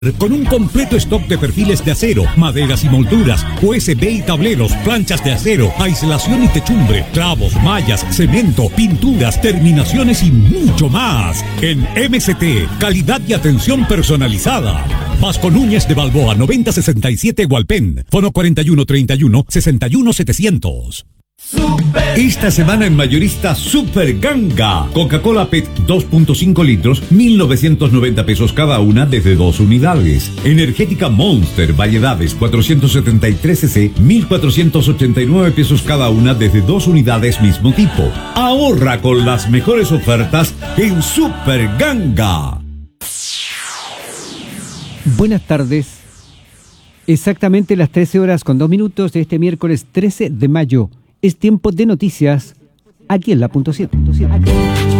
Con un completo stock de perfiles de acero, maderas y molduras, USB y tableros, planchas de acero, aislación y techumbre, clavos, mallas, cemento, pinturas, terminaciones y mucho más. En MCT, calidad y atención personalizada. Vasco Núñez de Balboa, 9067 Hualpén. Fono 4131-61700. Esta semana en mayorista Super Ganga. Coca-Cola PET 2.5 litros, 1.990 pesos cada una desde 2 unidades. Energética Monster, variedades 473 cc, 1.489 pesos cada una desde 2 unidades mismo tipo. Ahorra con las mejores ofertas en Super Ganga. Buenas tardes. Exactamente las 13:02 de este miércoles 13 de mayo. Es tiempo de noticias aquí en la punto 7.